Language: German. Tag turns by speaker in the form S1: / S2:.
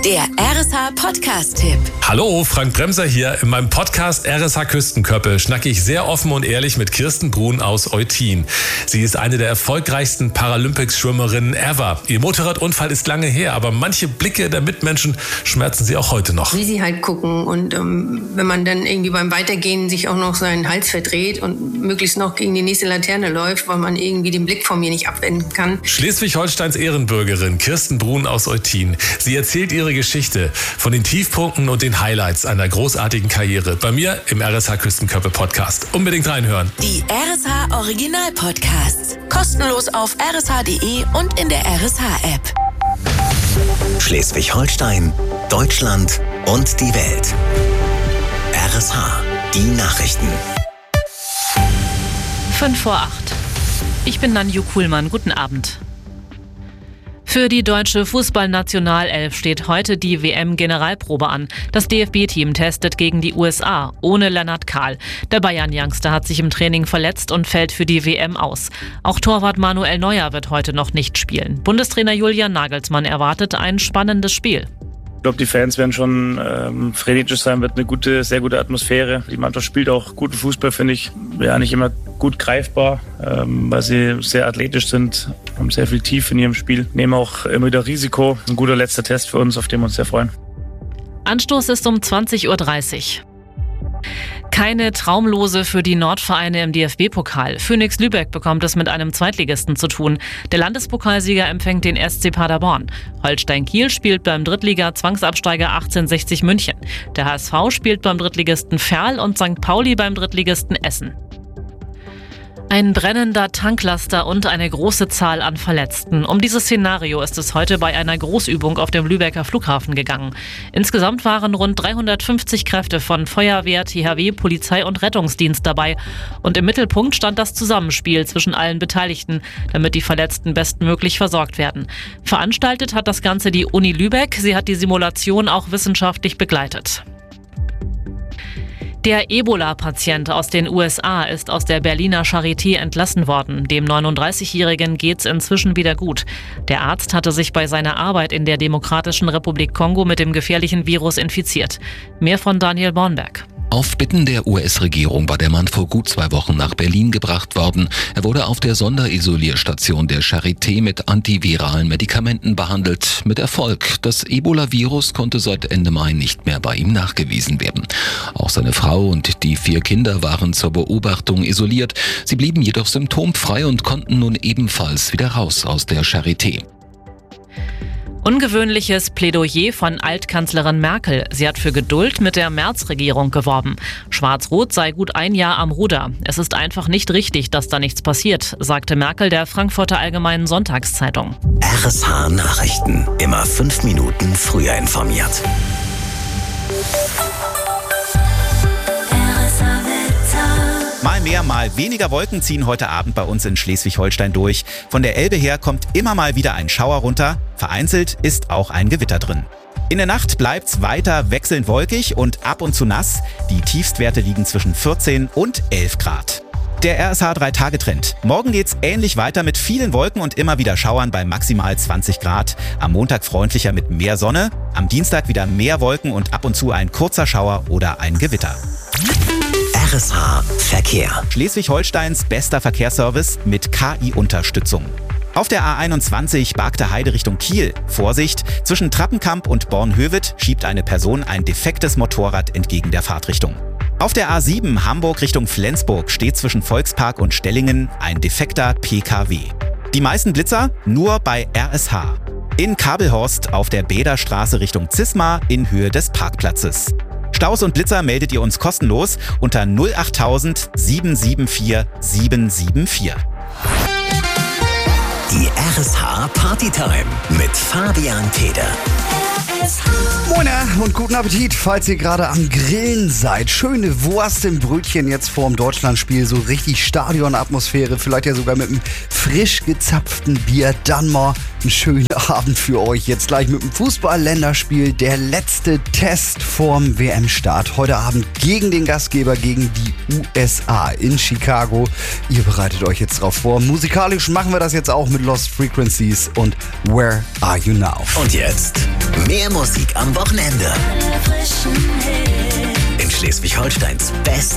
S1: Der RSH-Podcast-Tipp.
S2: Hallo, Frank Bremser hier. In meinem Podcast RSH Küstenköppe schnacke ich sehr offen und ehrlich mit Kirsten Brun aus Eutin. Sie ist eine der erfolgreichsten Paralympics-Schwimmerinnen ever. Ihr Motorradunfall ist lange her, aber manche Blicke der Mitmenschen schmerzen sie auch heute noch.
S3: Wie sie halt gucken und wenn man dann irgendwie beim Weitergehen sich auch noch seinen Hals verdreht und möglichst noch gegen die nächste Laterne läuft, weil man irgendwie den Blick von mir nicht abwenden kann.
S2: Schleswig-Holsteins Ehrenbürgerin Kirsten Brun aus Eutin. Sie erzählt ihre Geschichte von den Tiefpunkten und den Highlights einer großartigen Karriere. Bei mir im RSH Küstenköppe Podcast. Unbedingt reinhören.
S1: Die RSH Original Podcasts. Kostenlos auf rsh.de und in der RSH-App.
S4: Schleswig-Holstein, Deutschland und die Welt. RSH, die Nachrichten.
S5: 7:55. Ich bin Nanju Kuhlmann. Guten Abend. Für die deutsche Fußballnationalelf steht heute die WM-Generalprobe an. Das DFB-Team testet gegen die USA, ohne Lennart Kahl. Der Bayern-Youngster hat sich im Training verletzt und fällt für die WM aus. Auch Torwart Manuel Neuer wird heute noch nicht spielen. Bundestrainer Julian Nagelsmann erwartet ein spannendes Spiel.
S6: Ich glaube, die Fans werden schon frenetisch sein, wird eine sehr gute Atmosphäre. Die Mannschaft spielt auch guten Fußball, finde ich. Ja, nicht immer gut greifbar, weil sie sehr athletisch sind, haben sehr viel Tiefe in ihrem Spiel, nehmen auch immer wieder Risiko. Ein guter letzter Test für uns, auf den wir uns sehr freuen.
S5: Anstoß ist um 20:30 Uhr. Keine Traumlose für die Nordvereine im DFB-Pokal. Phoenix Lübeck bekommt es mit einem Zweitligisten zu tun. Der Landespokalsieger empfängt den SC Paderborn. Holstein Kiel spielt beim Drittliga-Zwangsabsteiger 1860 München. Der HSV spielt beim Drittligisten Verl und St. Pauli beim Drittligisten Essen. Ein brennender Tanklaster und eine große Zahl an Verletzten. Um dieses Szenario ist es heute bei einer Großübung auf dem Lübecker Flughafen gegangen. Insgesamt waren rund 350 Kräfte von Feuerwehr, THW, Polizei und Rettungsdienst dabei. Und im Mittelpunkt stand das Zusammenspiel zwischen allen Beteiligten, damit die Verletzten bestmöglich versorgt werden. Veranstaltet hat das Ganze die Uni Lübeck. Sie hat die Simulation auch wissenschaftlich begleitet. Der Ebola-Patient aus den USA ist aus der Berliner Charité entlassen worden. Dem 39-Jährigen geht's inzwischen wieder gut. Der Arzt hatte sich bei seiner Arbeit in der Demokratischen Republik Kongo mit dem gefährlichen Virus infiziert. Mehr von Daniel Bornberg.
S7: Auf Bitten der US-Regierung war der Mann vor gut 2 Wochen nach Berlin gebracht worden. Er wurde auf der Sonderisolierstation der Charité mit antiviralen Medikamenten behandelt. Mit Erfolg. Das Ebola-Virus konnte seit Ende Mai nicht mehr bei ihm nachgewiesen werden. Auch seine Frau und die 4 Kinder waren zur Beobachtung isoliert. Sie blieben jedoch symptomfrei und konnten nun ebenfalls wieder raus aus der Charité.
S5: Ungewöhnliches Plädoyer von Altkanzlerin Merkel. Sie hat für Geduld mit der Merz-Regierung geworben. Schwarz-Rot sei gut 1 Jahr am Ruder. Es ist einfach nicht richtig, dass da nichts passiert, sagte Merkel der Frankfurter Allgemeinen Sonntagszeitung.
S4: RSH Nachrichten. Immer 5 Minuten früher informiert.
S8: Mal mehr, mal weniger Wolken ziehen heute Abend bei uns in Schleswig-Holstein durch. Von der Elbe her kommt immer mal wieder ein Schauer runter. Vereinzelt ist auch ein Gewitter drin. In der Nacht bleibt's weiter wechselnd wolkig und ab und zu nass. Die Tiefstwerte liegen zwischen 14 und 11 Grad. Der RSH 3-Tage-Trend. Morgen geht's ähnlich weiter mit vielen Wolken und immer wieder Schauern bei maximal 20 Grad. Am Montag freundlicher mit mehr Sonne. Am Dienstag wieder mehr Wolken und ab und zu ein kurzer Schauer oder ein Gewitter.
S4: RSH Verkehr.
S8: Schleswig-Holsteins bester Verkehrsservice mit KI-Unterstützung. Auf der A21 Bargter Heide Richtung Kiel. Vorsicht, zwischen Trappenkamp und Bornhöved schiebt eine Person ein defektes Motorrad entgegen der Fahrtrichtung. Auf der A7 Hamburg Richtung Flensburg steht zwischen Volkspark und Stellingen ein defekter PKW. Die meisten Blitzer nur bei RSH. In Kabelhorst auf der Bäderstraße Richtung Zisma in Höhe des Parkplatzes. Staus und Blitzer meldet ihr uns kostenlos unter 08000 774 774.
S4: Die RSH Partytime mit Fabian Teder.
S9: Moin und guten Appetit, falls ihr gerade am Grillen seid. Schöne Wurst im Brötchen jetzt vorm Deutschlandspiel, so richtig Stadionatmosphäre, vielleicht ja sogar mit einem frisch gezapften Bier. Dann mal einen schönen Abend für euch. Jetzt gleich mit dem Fußball-Länderspiel. Der letzte Test vorm WM-Start. Heute Abend gegen den Gastgeber, gegen die USA in Chicago. Ihr bereitet euch jetzt drauf vor. Musikalisch machen wir das jetzt auch mit Lost Frequencies und Where Are You Now?
S4: Und jetzt mehr Musik am Wochenende. In Schleswig-Holsteins Best